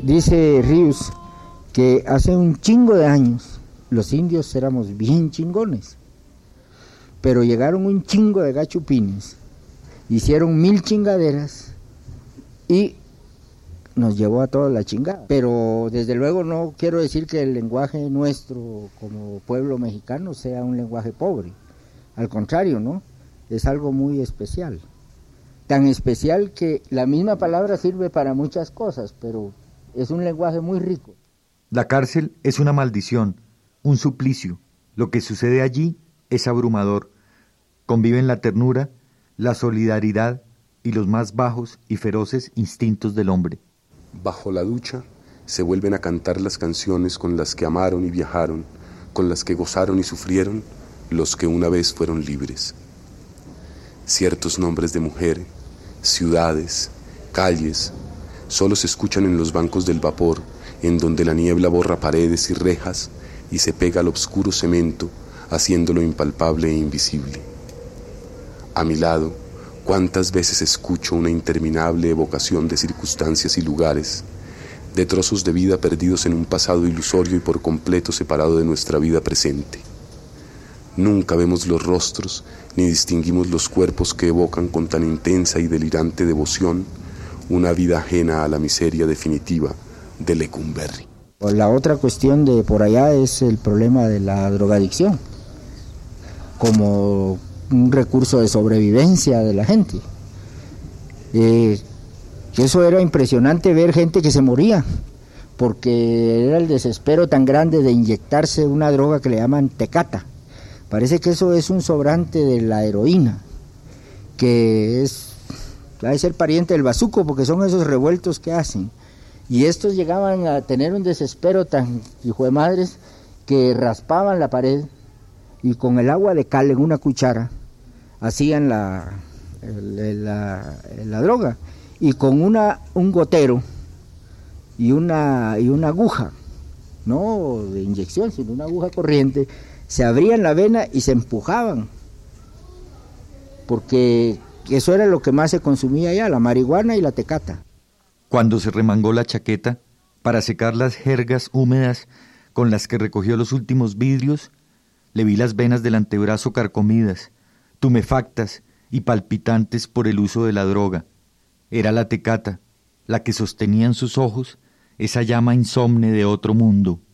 Dice Ríos que hace un chingo de años los indios éramos bien chingones, pero llegaron un chingo de gachupines, hicieron 1000 chingaderas y nos llevó a toda la chingada. Pero desde luego no quiero decir que el lenguaje nuestro como pueblo mexicano sea un lenguaje pobre, al contrario, ¿no? Es algo muy especial, tan especial que la misma palabra sirve para muchas cosas, pero es un lenguaje muy rico. La cárcel es una maldición, un suplicio. Lo que sucede allí es abrumador. Conviven la ternura, la solidaridad y los más bajos y feroces instintos del hombre. Bajo la ducha se vuelven a cantar las canciones con las que amaron y viajaron, con las que gozaron y sufrieron los que una vez fueron libres. Ciertos nombres de mujer, ciudades, calles, solo se escuchan en los bancos del vapor, en donde la niebla borra paredes y rejas y se pega al oscuro cemento, haciéndolo impalpable e invisible. A mi lado, cuántas veces escucho una interminable evocación de circunstancias y lugares, de trozos de vida perdidos en un pasado ilusorio y por completo separado de nuestra vida presente. Nunca vemos los rostros ni distinguimos los cuerpos que evocan con tan intensa y delirante devoción una vida ajena a la miseria definitiva de Lecumberri. La otra cuestión de por allá es el problema de la drogadicción, como un recurso de sobrevivencia de la gente. Eso era impresionante ver gente que se moría, porque era el desespero tan grande de inyectarse una droga que le llaman tecata. Parece que eso es un sobrante de la heroína, que va a ser pariente del bazuco, porque son esos revueltos que hacen. Y estos llegaban a tener un desespero tan hijo de madres que raspaban la pared y con el agua de cal en una cuchara hacían la droga, y con un gotero y una aguja, no de inyección, sino una aguja corriente, se abrían la vena y se empujaban, porque eso era lo que más se consumía allá, la marihuana y la tecata. Cuando se remangó la chaqueta para secar las jergas húmedas con las que recogió los últimos vidrios, le vi las venas del antebrazo carcomidas, tumefactas y palpitantes por el uso de la droga. Era la tecata, la que sostenía en sus ojos esa llama insomne de otro mundo.